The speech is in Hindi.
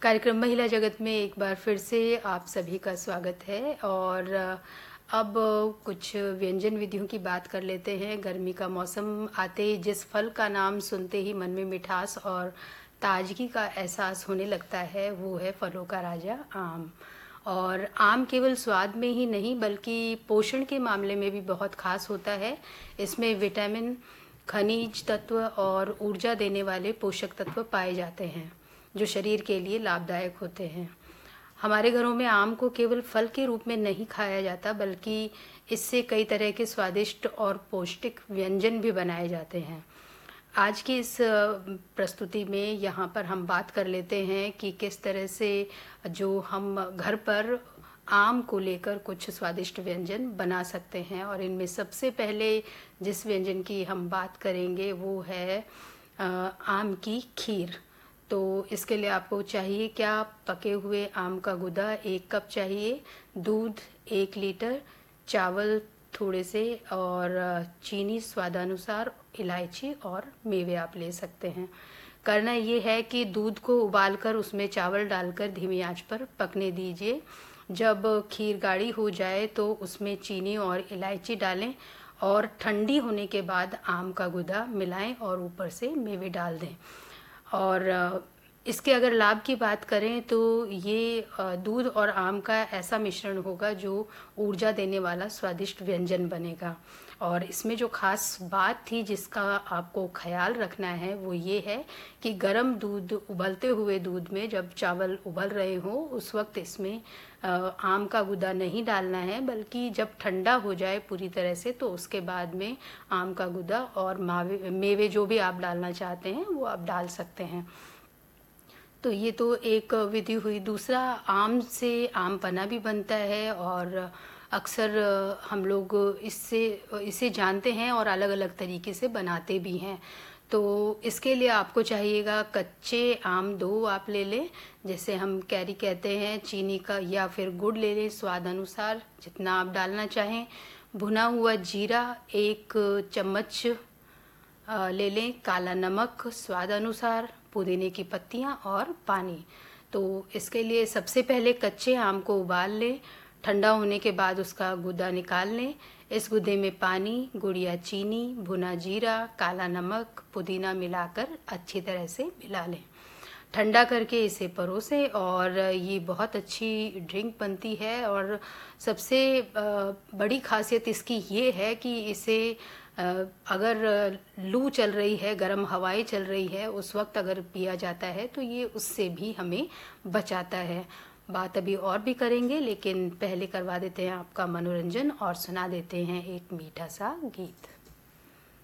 कार्यक्रम महिला जगत में एक बार फिर से आप सभी का स्वागत है। और अब कुछ व्यंजन विधियों की बात कर लेते हैं। गर्मी का मौसम आते ही जिस फल का नाम सुनते ही मन में मिठास और ताजगी का एहसास होने लगता है वो है फलों का राजा आम। और आम केवल स्वाद में ही नहीं बल्कि पोषण के मामले में भी बहुत खास होता है। इसमें विटामिन, खनिज तत्व और ऊर्जा देने वाले पोषक तत्व पाए जाते हैं जो शरीर के लिए लाभदायक होते हैं। हमारे घरों में आम को केवल फल के रूप में नहीं खाया जाता बल्कि इससे कई तरह के स्वादिष्ट और पौष्टिक व्यंजन भी बनाए जाते हैं। आज की इस प्रस्तुति में यहाँ पर हम बात कर लेते हैं कि किस तरह से जो हम घर पर आम को लेकर कुछ स्वादिष्ट व्यंजन बना सकते हैं। और इनमें सबसे पहले जिस व्यंजन की हम बात करेंगे वो है आम की खीर। तो इसके लिए आपको चाहिए क्या? पके हुए आम का गुदा 1 कप चाहिए, दूध 1 लीटर, चावल थोड़े से और चीनी स्वादानुसार, इलायची और मेवे आप ले सकते हैं। करना ये है कि दूध को उबालकर उसमें चावल डालकर धीमी आंच पर पकने दीजिए। जब खीर गाढ़ी हो जाए तो उसमें चीनी और इलायची डालें और ठंडी होने के बाद आम का गुदा मिलाएं और ऊपर से मेवे डाल दें। और इसके अगर लाभ की बात करें तो ये दूध और आम का ऐसा मिश्रण होगा जो ऊर्जा देने वाला स्वादिष्ट व्यंजन बनेगा। और इसमें जो खास बात थी जिसका आपको ख्याल रखना है वो ये है कि गर्म दूध, उबलते हुए दूध में जब चावल उबल रहे हो उस वक्त इसमें आम का गुदा नहीं डालना है, बल्कि जब ठंडा हो जाए पूरी तरह से तो उसके बाद में आम का गुदा और मेवे जो भी आप डालना चाहते हैं वो आप डाल सकते हैं। तो ये तो एक विधि हुई। दूसरा, आम से आम पन्ना भी बनता है और अक्सर हम लोग इसे जानते हैं और अलग अलग तरीके से बनाते भी हैं। तो इसके लिए आपको चाहिएगा कच्चे आम 2 आप ले लें, जैसे हम कैरी कहते हैं, चीनी का या फिर गुड़ ले लें स्वाद अनुसार जितना आप डालना चाहें। भुना हुआ जीरा 1 चम्मच ले लें, काला नमक स्वाद अनुसार, पुदीने की पत्तियां और पानी। तो इसके लिए सबसे पहले कच्चे आम को उबाल लें, ठंडा होने के बाद उसका गुदा निकाल लें। इस गुदे में पानी, गुड़ या चीनी, भुना जीरा, काला नमक, पुदीना मिलाकर अच्छी तरह से मिला लें। ठंडा करके इसे परोसें और ये बहुत अच्छी ड्रिंक बनती है। और सबसे बड़ी खासियत इसकी ये है कि इसे अगर लू चल रही है, गर्म हवाएं चल रही है, उस वक्त अगर पिया जाता है तो ये उससे भी हमें बचाता है। बात अभी और भी करेंगे लेकिन पहले करवा देते हैं आपका मनोरंजन और सुना देते हैं एक मीठा सा गीत।